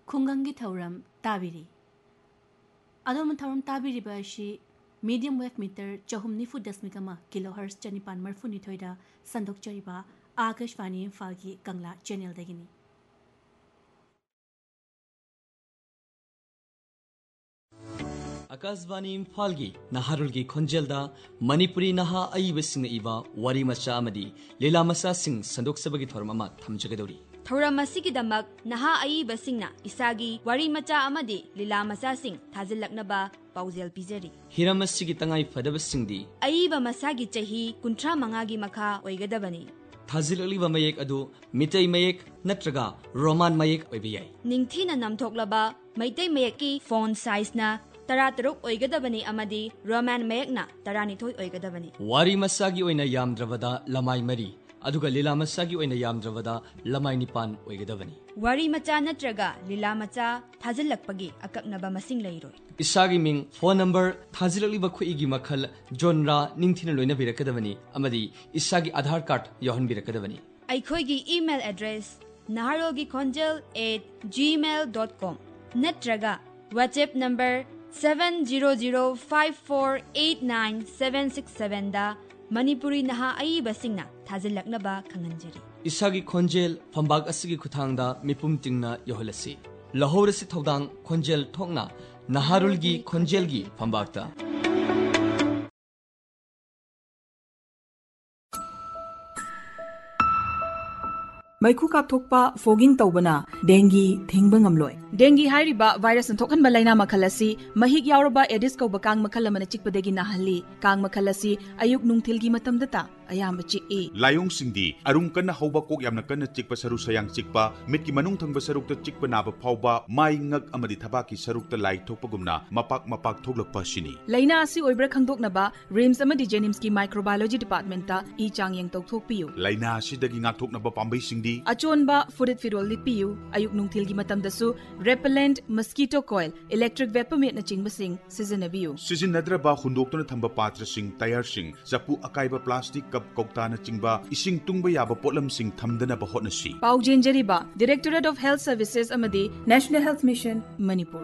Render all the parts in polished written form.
ꯈꯨꯡꯒꯪꯒꯤ ꯊꯧꯔꯝ ꯇꯥꯕꯤꯔꯤ ꯑꯗꯣꯝꯅ ꯊꯧꯔꯝ ꯇꯥꯕꯤꯔꯤꯕ ꯑꯁꯤ ꯃꯤꯗꯤꯌꯝ ꯋꯦꯚ ꯃꯤꯇꯔ 490.1 ꯀꯤꯂꯣꯍꯔꯁ 932ꯗ ꯁꯟꯗꯣꯛꯆꯔꯤꯕ आकाशवाणी इम्फालगी कंगला चैनलदगिनी आकाशवाणी इम्फालगी नहारुलगी खोंजेलदा मणिपुरी नहा अइबसिंग इबा वारी मचा अमदी लीला मचा सिंग संदोक्सबगी थोरम अमा थमजगदौरी थौरम असिगिदमक नहा अइबसिंगना इसागी वारी मचा अमदी लीला मचा सिंग थाजिलकनबा पाउजेल पिजरी हिरम असिगी तंगाई फदबसिंगदी अइबा मसागी चही 35 गी मखा ओइगदबनी थाजिललिबा मयेक अदु मितै मयेक नत्रगा रोमान मयेक ओइबियाय निंगथीना नमथोकलबा मैतै मयेकी फोन साइजना 13 ओइगदबनी अमदी रोमान मयेकना 12 ओइगदबनी वारी मसागी ओइना यामद्रवदा लमाई मरी अदुगा लीला मचागी ओइना यामद्रवदा लमाई निपान ओइगदबनी वारी मचा नत्रगा लीला मचा थाजिलकपगी अककनबा मसिंग लैरोय इसागी मिंग फोन नंबर थाजिललिबा खुइगी मखल जोनरा निंगथिना लोइना बिरकदबनी अमदी इसागी आधार card यहन बिरकदबनी अइखोइगी email address naharogikhonjel@gmail.com नत्रगा WhatsApp number 7005489767 दा मणिपुरी नहा अइबसिंगना थाजिलकनबा खंगंजरी इसागी खोंजेल फंबाग असिगी खुथांगदा मिपुम तिंगना यहलसी लहोरसी थौदांग खोंजेल थोंगना नहारुलगी खोंजेलगी फंबागता मैखु कापथोकपा fogging तौबना dinghy थेंगबा ngamloi dinghy हाइरिबा virus थोखनबा लाइना मखल असि महिक यावरबा एडिस कौबा कांग मखल अमना चिकपदगी नाहल्ली कांग मखल असि अयुक नुंगथिलगी मतमदता अयाम चिकए लायोंग सिंगदी अरुंग कन्ना हौबा कोक यामना कन्ना चिकपा सरु सयांग चिकपा मिटकी मनुंग थंगबा सरुक्ता चिकपा नाबा फावबा माई ngak amadi thabaki sarukta lai thokpagumna mapak thoglakpa sini laina asi oibra khangdoknaba rims amadi jenims ki microbiology department ta I changyang tokthokpiyu laina asidagi ngak thoknaba pambai singdi achonba furit firol lipiyu ayuk nungthilgi matamdasu repellent mosquito coil electric vapor met na chingbasing sizinabiyu sizinnadraba hundoktuna thamba patra sing tayar sing chapu akaiba plastic cup kokta na chingba ising tungba yaba potlam sing thamdana ba hotna si paujen jariba directorate of health services amadi national health mission manipur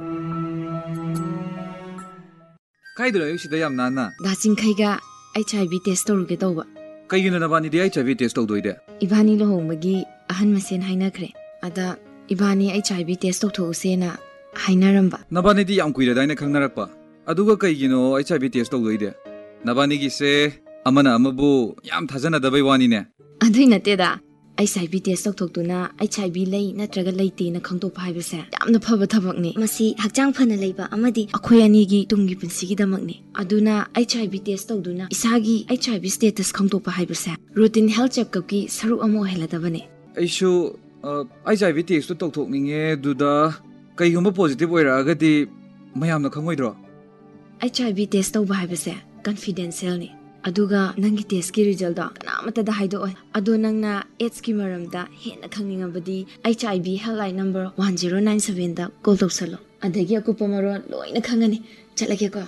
kaidura yusida yam nana daching khaiga HIV test toruge tawba kaigina nabani di HIV test tawdoide ibani lohongmagi ahan masen hainakhre ada ibani HIV test tokthosena hainaramba nabani di yam kuira daina khangnarakpa aduga kaigino HIV test tawdoide nabani gi se amana amabu yam thajana dabai wani ne adui nateda HIV test tokthokduna HIV lei natraga leite na khangtokpa haibase yamna phaba thabakni masi hakjang phana leiba amadi akhoi ani gi tunggi punsigi damakni aduna HIV test tokduna isagi HIV status khangtokpa haibase routine health checkup ki saru amo heladabane aishu HIV test tokthokninge duda kaigumba positive oiragadi mayamna khangoidro HIV test tawba haibase confidential ni aduga nangi test ki result da kanamata da haido oi adu nangna AIDS ki maramda hena khangingabadi HIV helpline number 1097 da call tawsalo adagi akupamaro loina khangani chalake ko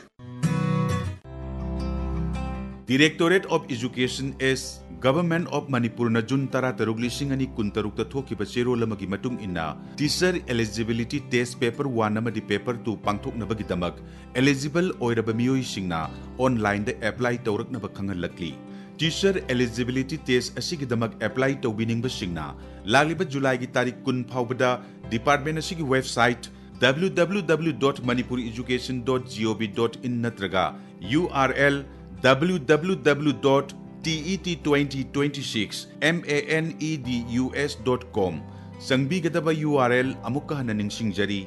Directorate of Education is Government of Manipur na June 13 kuntarukta thokiba chero lamagi matung inna teacher eligibility test paper 1 amadi paper 2 pangthoknabagi damak eligible oiraba miyoi singna online da apply tawraknaba khangalakli teacher eligibility test asigi damak apply tawbiningba singna lagliba July gi tarik 10 phawbada department asigi website www.manipurieducation.gov.in natraga URL www.tet2026manedus.com Sangbigadaba URL amukka hana ningsingjari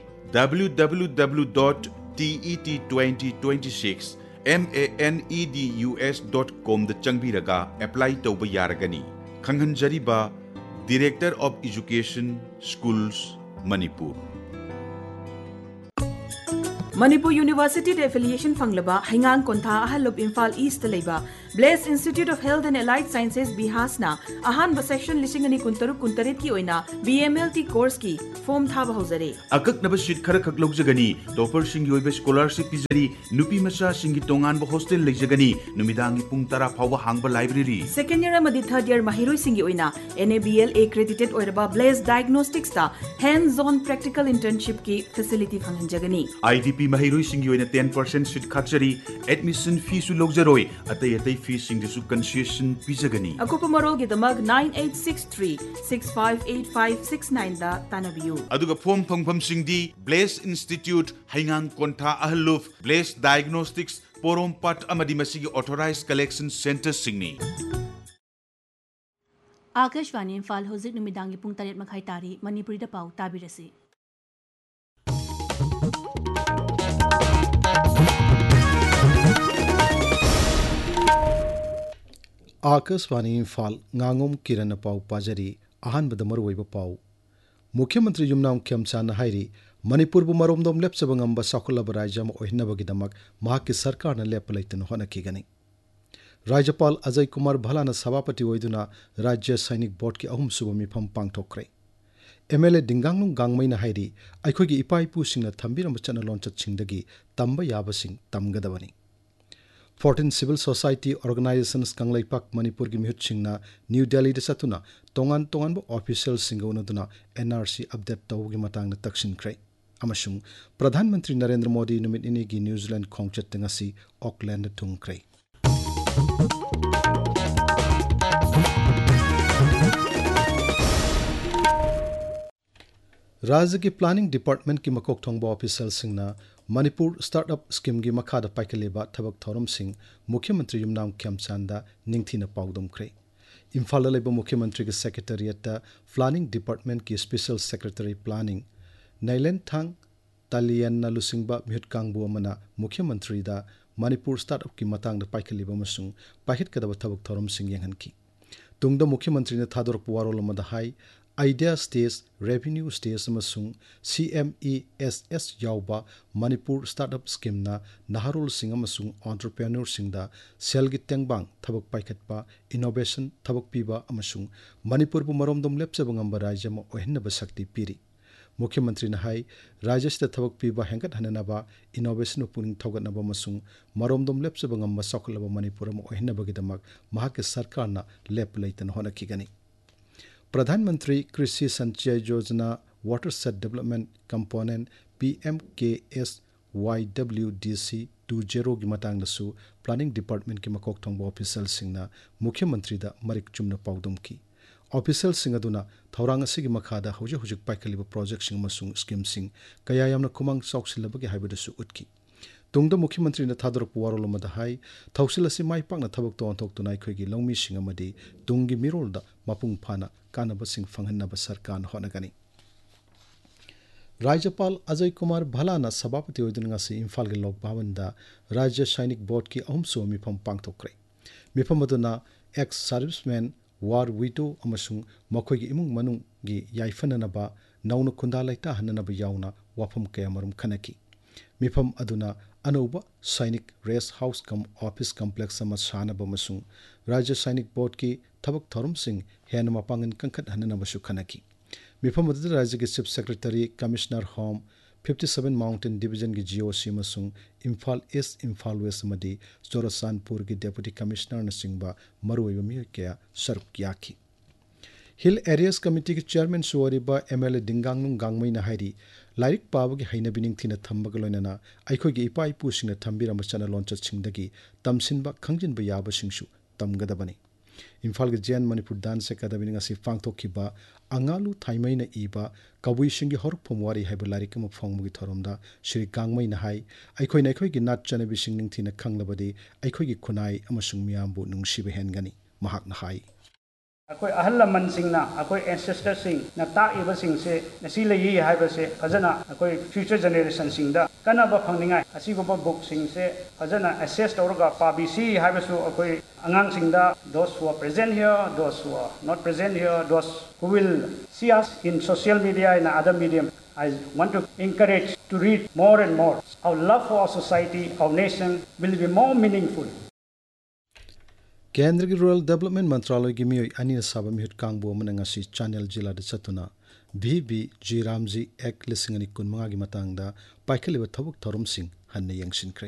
www.tet2026manedus.com da changbiraga apply tawba yaragani khanghanjariba Director of Education Schools Manipur Manipur University de affiliation fanglaba Hingang Kontha Ahalup Imphal East Leba Blaise Institute of Health and Allied Sciences Bihasna Ahanba section lisingani kuntaru kuntaret ki oina BMLT course ki form thaba hozare akaknaba sheet khara khak logjagani topper singi oibe scholarship pizari nupi macha singi tongan ba hostel legjagani numidangi pung tara phawa hangba library second year amadi third year mahiroi singi oina NABL accredited oiraba Blaise Diagnostics ta hands on practical internship ki facility phanganjagani IDP mahiroi singi oina 10% sheet khachari admission fee su logjaroi atai fee singi su concession pizagani akupa marol gi damag 9863 658569 da tanabiu aduga form phangpham singdi Blaise Institute Hingang Kontha Ahluf Blaise Diagnostics Porompat amadi masigi authorized collection center singni Akashvani Imphal होजिक नुमिदांगी पुंग तरेट मखाई तारी मणिपुरी दा पाउ ताबिरसी आकाशवाणी इम्फाल nganगोम किरण पाउ पाजरी Ahaan बदमर web पाउ मुख्यमंत्री युमनाम खेमचान हाइरी मणिपुर बु मरोमदोम लेपचबंगम साखुलब राज्यम ओहिनबगिदमक महाकि सरकारन लेप लैतन होनखिगनी राज्यपाल अजय कुमार भलाना सभापति ओइदुना राज्य सैनिक बोर्ड की अहुम सुब मिफम पांगथोखरे MLA दिंगांगलुंग गांगमैना हाइरी अखोगी इपाइपु सिंगना थंबिरम चनलोंचत सिंगदगी तंबा याबसिंग तमगदबनी 14 civil society organisations कंगलैपाक Manipur की मिहुत सिंगना न्यू दिल्ली द सतुना तोंगान तोंगान बो ऑफिशियल सिंगौनदुना NRC अपडेट तौगी मतंग तक्सिनख्रे अमसुंग प्रधानमंत्री नरेंद्र मोदी नुमित इनिगी न्यूजीलैंड खोंगचत तंगसी ऑकलैंड थुंगख्रे राज्य की प्लानिंग डिपार्टमेंट की मकोक thongba officer सिंगना Manipur startup scheme की मखादा पाइकलेबा थबक थौरम सिंह मुख्यमंत्री युमनाम खेमचांदा निंगथीना पाउदुमख्रे इम्फाल लेबा मुख्यमंत्री के सेक्रेटरिएट प्लानिंग डिपार्टमेंट की स्पेशल सेक्रेटरी प्लानिंग नैलेन थांग तालियन लुसिंगबा मिहुत कांगबु अमना मुख्यमंत्री दा मणिपुर स्टार्टअप की मतंग पाइकलेबा मसुंग पाहितकदब थबक थौरम सिंह यंगनकी तुंगदा मुख्यमंत्री ने थादोरप वारोल अमदा high idea stage revenue stage अमसुंग CMESS यावबा Manipur startup स्कीमना नहारोल Singh अमसुंग entrepreneur सिंगदा सेलगी तेंगबांग थबक पाइखतपा innovation थबक पीबा अमसुंग मणिपुर बु मरोमदम लेपचबंगम राज्य म ओहिनब शक्ति पीरी मुख्यमंत्री नाहाई राज्य से थबक पीबा हेंगत हननबा इनोवेशन पुनिंग थौगनबा अमसुंग मरोमदम लेपचबंगम सखलब मणिपुर म ओहिनबगिदमक महाके सरकारना लेप लैतन होनखिगनी प्रधानमंत्री कृषि संचय योजना water set development component PMKSYWDC 20 की मतंगदसु प्लानिंग डिपार्टमेंट की मकोक थोंगबा ऑफिसर सिंगना मुख्यमंत्री दा मरिक चुमना पाउदुम की ऑफिसर सिंग अदुना थौरांग असिगी मखादा हुजिक हुजिक पाइखलिबा प्रोजेक्ट सिंग मसुंग स्कीम सिंग कया यामना कुमांग सौक्सिलबगे हाइबदसु उतकी तुंगदा मुख्यमंत्री ने थादरप वारोल मदा हाई थौसिलसि माइ पाकना थबक तो अंथोक्तुना अखोगी लौमी सिंग अमदी तुंगी मिरोलदा मपुंग फाना कानब सिंह फंगनब सरकार होनगनी राज्यपाल अजय कुमार भलाना सभापति ओइदुनगासी इम्फाल के लोक भवनदा राज्य सैनिक बोर्ड की अहुमसु मिफम पांगथोखरे मिफम अदुना एक्स सर्विसमैन वार विडो अमसुंग मखोगी इमुंग मनुंगी याइफननबा नौन खुंदा लैता हननबा याउना वाफम कयामरुम खनकी मिफम अदुना अनौबा सैनिक रेस्ट हाउस कम ऑफिस कॉम्प्लेक्स अमा सानब अमसुंग राज्य सैनिक बोर्ड की थबक थौरम सिंह हेन मपांगन कंखत हननबसु खनकी मिफम अदुदा राज्य के chief secretary commissioner home 57 mountain division की GOC मसुंग Imphal east Imphal waste मदी चोरसानपुर की डेप्यूटी कमिश्नर नसिंगबा मरुइबा मिय कया सरुक याखी हिल एरियाज कमिटी के चेयरमैन सुवरिबा MLA दिंगांगनुंग गांगमैना हाइरी लाइक पाबगी हाइनबिनिंग थिना थंबगा लोइनना अखोगी इपा इपुसिंगना थंबिरम चनलोंचत सिंगदगी तमसिनबा खंगजिनबा याबसिंगसु तमगदबनी इम्फाल के Jain Manipur dance academy ngasi पांगथोखिबा अंगालु थाइमैना इबा कबुइसिंगी हरफम वारी हाइबा लारिक म फंगमुगी थरमदा श्री गांगमैना हाइ अखोइना अखोइगी नाट चनबिसिंग निंगथिना खंगलबदि अखोइगी खुनाइ अमसुंग मियामबु नुंगसिबा हेनगनी महाकना हाइ अखोई अहल लमन सिंगना अखोई एंसेस्टर सिंग न ताइबा सिंग से नसी लई हाइबा से फजना अखोई फ्यूचर जनरेशन सिंग दा कनबा फंगनिंगाय असिगोबा बुक सिंग से फजना एसेस तौरगा पाबिसी हाइबसु अखोई angang sing da those who are present here, those who are not present here, those who will see us in social media and other medium. I want to encourage to read more and more. Our love for our society, our nation will be more meaningful. केंद्र की rural development मंत्रालय की मियोई अनि साबा मिहुत कांगबो मन ngasi channel jila de chatuna VBG Ramji Ek lisingani kunmanga gi matangda paikaliba thabuk thorum sing hanne yangsin